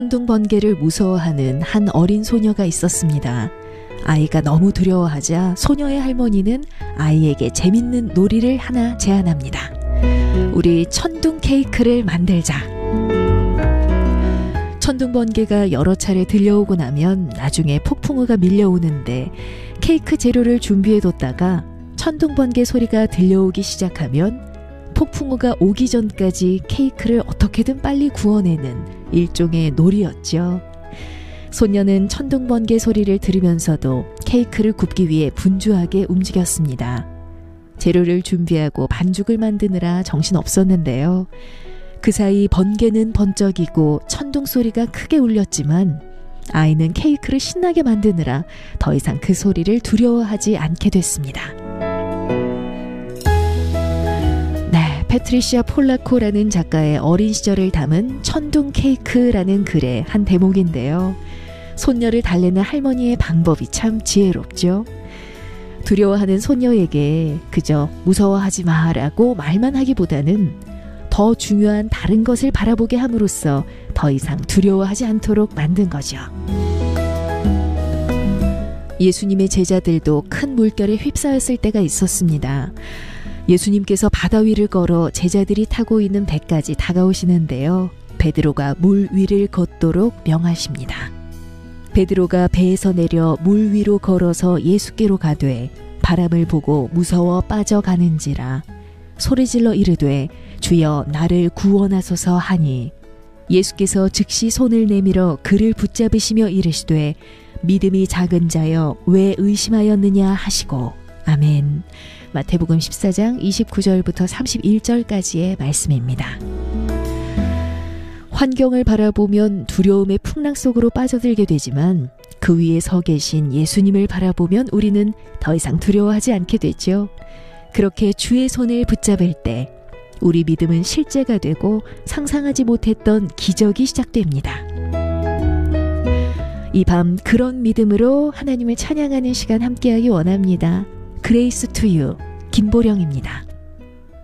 천둥 번개를 무서워하는 한 어린 소녀가 있었습니다. 아이가 너무 두려워하자 소녀의 할머니는 아이에게 재밌는 놀이를 하나 제안합니다. 우리 천둥 케이크를 만들자. 천둥 번개가 여러 차례 들려오고 나면 나중에 폭풍우가 밀려오는데 케이크 재료를 준비해뒀다가 천둥 번개 소리가 들려오기 시작하면 폭풍우가 오기 전까지 케이크를 어떻게든 빨리 구워내는 일종의 놀이였죠. 소녀는 천둥 번개 소리를 들으면서도 케이크를 굽기 위해 분주하게 움직였습니다. 재료를 준비하고 반죽을 만드느라 정신없었는데요. 그 사이 번개는 번쩍이고 천둥 소리가 크게 울렸지만 아이는 케이크를 신나게 만드느라 더 이상 그 소리를 두려워하지 않게 됐습니다. 패트리시아 폴라코라는 작가의 어린 시절을 담은 천둥 케이크라는 글의 한 대목인데요. 손녀를 달래는 할머니의 방법이 참 지혜롭죠. 두려워하는 손녀에게 그저 무서워하지 마라고 말만 하기보다는 더 중요한 다른 것을 바라보게 함으로써 더 이상 두려워하지 않도록 만든 거죠. 예수님의 제자들도 큰 물결에 휩싸였을 때가 있었습니다. 예수님께서 바다 위를 걸어 제자들이 타고 있는 배까지 다가오시는데요. 베드로가 물 위를 걷도록 명하십니다. 베드로가 배에서 내려 물 위로 걸어서 예수께로 가되 바람을 보고 무서워 빠져가는지라 소리질러 이르되 주여 나를 구원하소서 하니 예수께서 즉시 손을 내밀어 그를 붙잡으시며 이르시되 믿음이 작은 자여 왜 의심하였느냐 하시고 아멘. 마태복음 14장 29절부터 31절까지의 말씀입니다. 환경을 바라보면 두려움의 풍랑 속으로 빠져들게 되지만 그 위에 서 계신 예수님을 바라보면 우리는 더 이상 두려워하지 않게 되죠. 그렇게 주의 손을 붙잡을 때 우리 믿음은 실제가 되고 상상하지 못했던 기적이 시작됩니다. 이 밤 그런 믿음으로 하나님을 찬양하는 시간 함께하기 원합니다. 그레이스 투 유 김보령입니다.